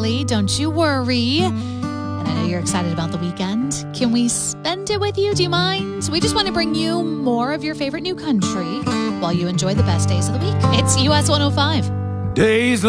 exactly. Don't you worry. And I know you're excited about the weekend. Can we spend it with you? Do you mind? We just want to bring you more of your favorite new country while you enjoy the best days of the week. It's US 105. Days